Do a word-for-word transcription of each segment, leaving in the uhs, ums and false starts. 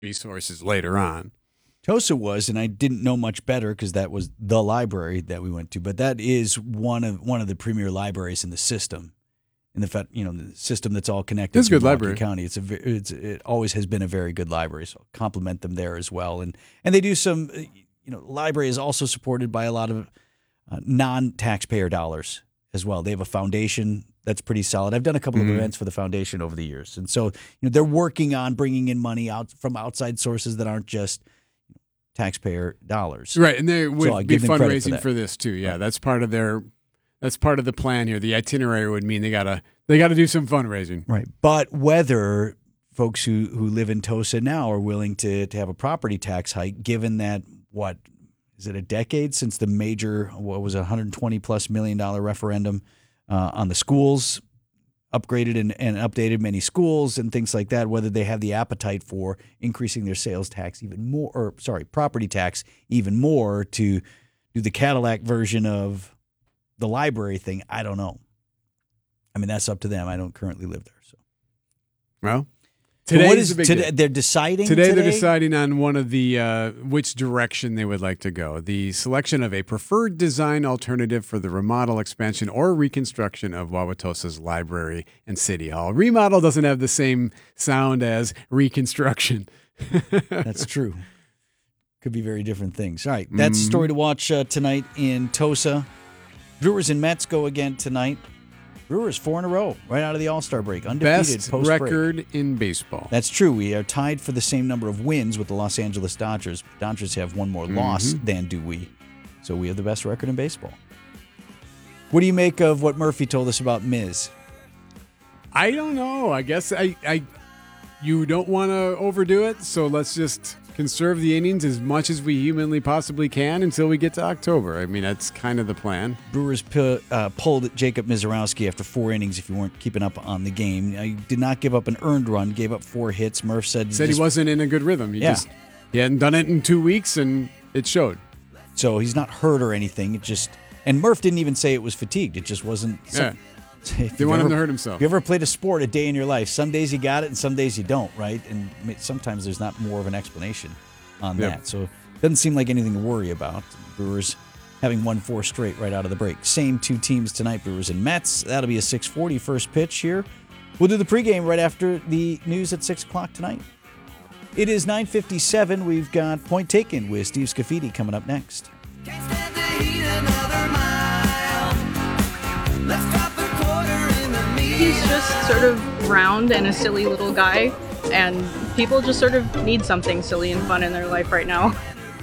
resources later on. Tosa was, and I didn't know much better because that was the library that we went to. But that is one of one of the premier libraries in the system, in the fact, you know, the system that's all connected. It's a to good Milwaukee library. County. It's a it's it always has been a very good library. So I'll compliment them there as well. And and they do some, you know, library is also supported by a lot of uh, non-taxpayer dollars as well. They have a foundation that's pretty solid. I've done a couple mm-hmm. of events for the foundation over the years, and so you know they're working on bringing in money out from outside sources that aren't just taxpayer dollars. Right, and they would so be fundraising for, for this too. Yeah, right. that's part of their that's part of the plan here. The itinerary would mean they gotta they gotta do some fundraising. Right. But whether folks who, who live in Tosa now are willing to to have a property tax hike, given that what is it a decade since the major what was a one hundred twenty plus million dollar referendum uh, on the schools, upgraded and, and updated many schools and things like that, whether they have the appetite for increasing their sales tax even more, or sorry, property tax even more to do the Cadillac version of the library thing, I don't know. I mean, that's up to them. I don't currently live there. So, well, today so what is a big today, day. They're deciding today, today. They're deciding on one of the uh, which direction they would like to go. The selection of a preferred design alternative for the remodel, expansion, or reconstruction of Wauwatosa's library and city hall. Remodel doesn't have the same sound as reconstruction. That's true. Could be very different things. All right, that's the story to watch uh, tonight in Tosa. Brewers and Mets go again tonight. Brewers four in a row, right out of the All-Star break, undefeated Best post-break. record in baseball. That's true. We are tied for the same number of wins with the Los Angeles Dodgers. Dodgers have one more mm-hmm. loss than do we, so we have the best record in baseball. What do you make of what Murphy told us about Miz? I don't know. I guess I, I you don't want to overdo it, so let's just conserve the innings as much as we humanly possibly can until we get to October. I mean, that's kind of the plan. Brewers pu- uh, pulled Jacob Mizorowski after four innings if you weren't keeping up on the game. He did not give up an earned run, gave up four hits. Murph said he, said just, he wasn't in a good rhythm. He yeah. just he hadn't done it in two weeks, and it showed. So he's not hurt or anything. It just and Murph didn't even say it was fatigued. It just wasn't. Yeah. If they want ever, him to hurt himself. If you ever played a sport a day in your life, some days you got it and some days you don't, right? And sometimes there's not more of an explanation on yep. that. So it doesn't seem like anything to worry about. Brewers having won four straight right out of the break. Same two teams tonight, Brewers and Mets. That'll be a six forty first pitch here. We'll do the pregame right after the news at six o'clock tonight. It is nine fifty-seven. We've got Point Taken with Steve Scafidi coming up next. Can't stand the heat another mile. Let's drop a quarter in the meal. He's just sort of round and a silly little guy, and people just sort of need something silly and fun in their life right now.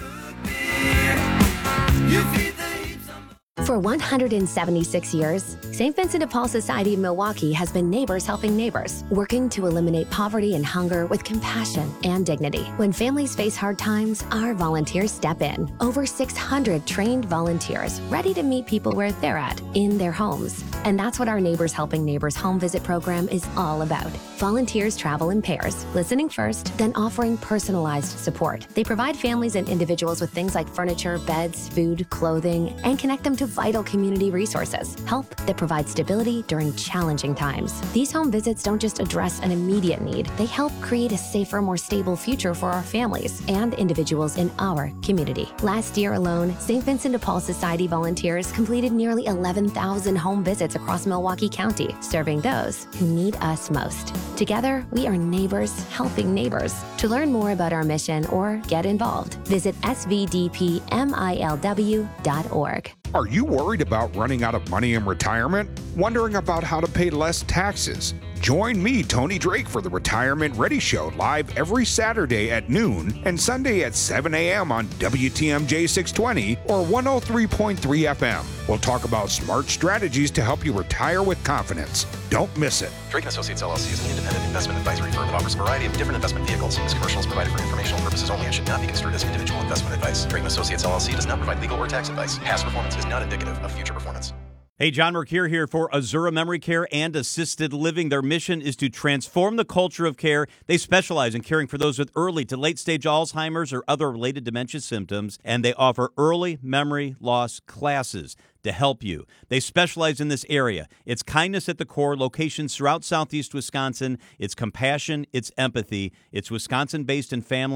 You feed the heat some- For one hundred seventy-six years, Saint Vincent de Paul Society of Milwaukee has been neighbors helping neighbors, working to eliminate poverty and hunger with compassion and dignity. When families face hard times, our volunteers step in. Over six hundred trained volunteers ready to meet people where they're at, in their homes. And that's what our Neighbors Helping Neighbors home visit program is all about. Volunteers travel in pairs, listening first, then offering personalized support. They provide families and individuals with things like furniture, beds, food, clothing, and connect them to vital community resources. Help that provides stability during challenging times. These home visits don't just address an immediate need, they help create a safer, more stable future for our families and individuals in our community. Last year alone, Saint Vincent de Paul Society volunteers completed nearly eleven thousand home visits across Milwaukee County, serving those who need us most. Together, we are neighbors helping neighbors. To learn more about our mission or get involved, visit s v d p milw dot org. Are you worried about running out of money in retirement? Wondering about how to pay less taxes? Join me, Tony Drake, for the Retirement Ready Show, live every Saturday at noon and Sunday at seven a.m. on W T M J six twenty or one oh three point three F M. We'll talk about smart strategies to help you retire with confidence. Don't miss it. Drake and Associates L L C is an independent investment advisory firm that offers a variety of different investment vehicles. This commercial is provided for informational purposes only and should not be construed as individual investment advice. Drake and Associates L L C does not provide legal or tax advice. Past performance is not indicative of future performance. Hey, John Mercure here for Azura Memory Care and Assisted Living. Their mission is to transform the culture of care. They specialize in caring for those with early to late-stage Alzheimer's or other related dementia symptoms, and they offer early memory loss classes to help you. They specialize in this area. It's kindness at the core, locations throughout southeast Wisconsin. It's compassion, it's empathy. It's Wisconsin-based and family.